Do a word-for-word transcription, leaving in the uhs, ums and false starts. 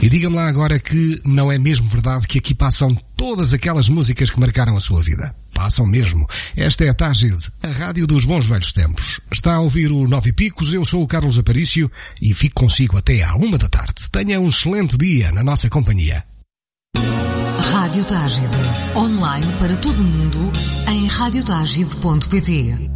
E diga-me lá agora que não é mesmo verdade que aqui passam todas aquelas músicas que marcaram a sua vida. Passam mesmo. Esta é a Tágide, a rádio dos bons velhos tempos. Está a ouvir o Nove Picos, eu sou o Carlos Aparício e fico consigo até à uma da tarde. Tenha um excelente dia na nossa companhia. Rádio Tágide, online para todo o mundo em rádio tágide ponto pt.